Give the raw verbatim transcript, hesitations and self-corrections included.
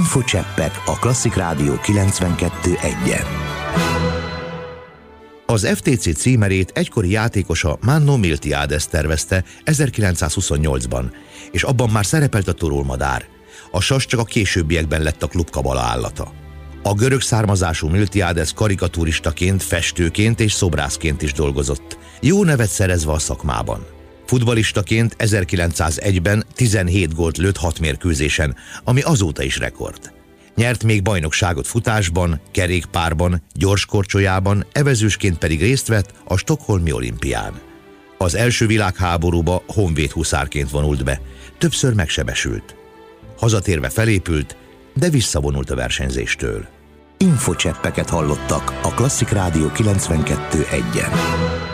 Infocseppek a Klasszik Rádió kilencvenkettő egyen. Az ef té cé címerét egykori játékosa Manno Miltiades tervezte ezerkilencszázhuszonnyolcban, és abban már szerepelt a turulmadár. A sas csak a későbbiekben lett a klub kabala állata. A görög származású Miltiades karikatúristaként, festőként és szobrászként is dolgozott, jó nevet szerezve a szakmában. Futballistaként ezerkilencszázegyben tizenhét gólt lőtt hat mérkőzésen, ami azóta is rekord. Nyert még bajnokságot futásban, kerékpárban, gyorskorcsolyában, evezősként pedig részt vett a stockholmi olimpián. Az első világháborúba honvéd huszárként vonult be, többször megsebesült. Hazatérve felépült, de visszavonult a versenyzéstől. Infocseppeket hallottak a Klasszik Rádió kilencvenkettő egyen.